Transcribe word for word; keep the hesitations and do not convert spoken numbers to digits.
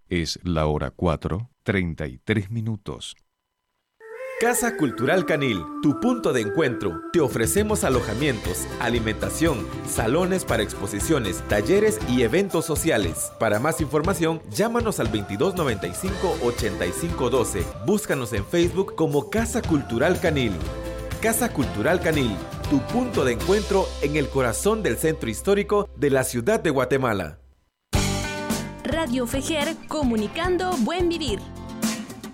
Es la hora cuatro, treinta y tres minutos. Casa Cultural Canil, tu punto de encuentro. Te ofrecemos alojamientos, alimentación, salones para exposiciones, talleres y eventos sociales. Para más información, llámanos al veintidós noventa y cinco, ochenta y cinco doce. Búscanos en Facebook como Casa Cultural Canil. Casa Cultural Canil, tu punto de encuentro en el corazón del centro histórico de la ciudad de Guatemala. Radio Fejer, comunicando buen vivir.